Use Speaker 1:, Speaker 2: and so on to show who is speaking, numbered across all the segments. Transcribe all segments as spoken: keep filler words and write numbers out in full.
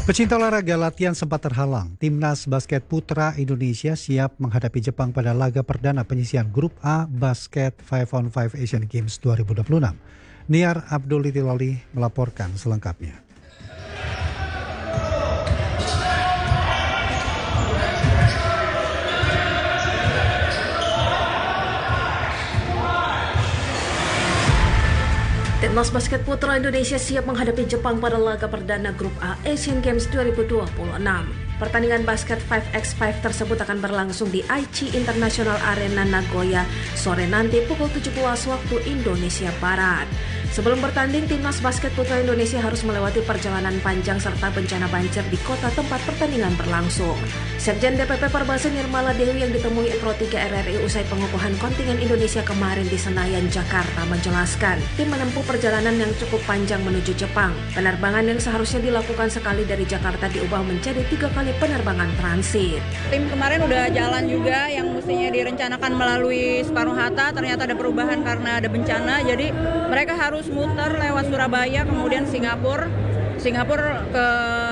Speaker 1: Pecinta olahraga latihan sempat terhalang. Timnas basket putra Indonesia siap menghadapi Jepang pada laga perdana penyisihan Grup A Basket lima on lima Asian Games dua ribu dua puluh enam. Niar Abdul Itiloli melaporkan selengkapnya.
Speaker 2: Timnas basket putra Indonesia siap menghadapi Jepang pada laga perdana Grup A Asian Games dua ribu dua puluh enam. Pertandingan basket lima on lima tersebut akan berlangsung di Aichi International Arena Nagoya sore nanti pukul tujuh belas waktu Indonesia Barat. Sebelum bertanding, Timnas basket putra Indonesia harus melewati perjalanan panjang serta bencana banjir di kota tempat pertandingan berlangsung. Sekjen D P P Perbasi Nirmala Dewi yang ditemui Pro tiga R R I usai pengukuhan kontingen Indonesia kemarin di Senayan, Jakarta menjelaskan, tim menempuh perjalanan yang cukup panjang menuju Jepang. Penerbangan yang seharusnya dilakukan sekali dari Jakarta diubah menjadi tiga kali penerbangan transit.
Speaker 3: Tim kemarin udah jalan juga yang mestinya direncanakan melalui Soekarno-Hatta, ternyata ada perubahan karena ada bencana, jadi mereka harus muter lewat Surabaya, kemudian Singapura, Singapura ke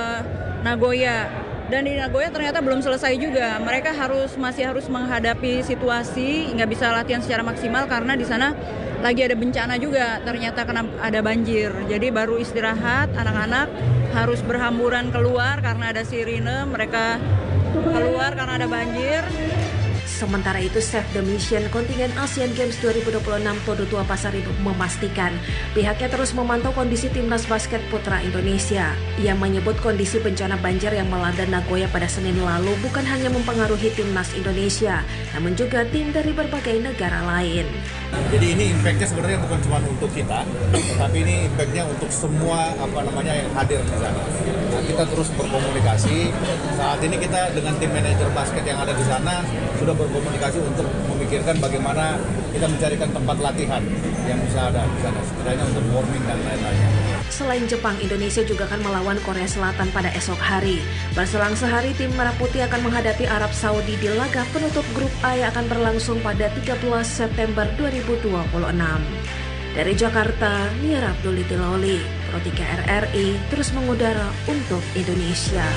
Speaker 3: Nagoya. Dan di Nagoya ternyata belum selesai juga. Mereka harus masih harus menghadapi situasi, nggak bisa latihan secara maksimal karena di sana lagi ada bencana juga. Ternyata kena ada banjir. Jadi baru istirahat, anak-anak harus berhamburan keluar karena ada sirine. Mereka keluar karena ada banjir.
Speaker 2: Sementara itu, Save the Mission kontingen Asian Games dua ribu dua puluh enam Todo Tua Pasaribu memastikan pihaknya terus memantau kondisi timnas basket putra Indonesia. Ia menyebut kondisi bencana banjir yang melanda Nagoya pada Senin lalu bukan hanya mempengaruhi timnas Indonesia, namun juga tim dari berbagai negara lain.
Speaker 4: Jadi ini impact-nya sebenarnya bukan cuma untuk kita, tetapi ini impact-nya untuk semua apa namanya yang hadir di sana. Nah, kita terus berkomunikasi. Saat ini kita dengan tim manajer basket yang ada di sana sudah berkomunikasi untuk memikirkan bagaimana kita mencarikan tempat latihan yang bisa ada di sana, setidaknya untuk warming dan lain-lainnya.
Speaker 2: Selain Jepang, Indonesia juga akan melawan Korea Selatan pada esok hari. Berselang sehari, tim Merah Putih akan menghadapi Arab Saudi di laga penutup Grup A yang akan berlangsung pada tiga belas September dua ribu dua puluh enam. Dari Jakarta, Niar Abdul Itiloli, Pro tiga R R I, terus mengudara untuk Indonesia.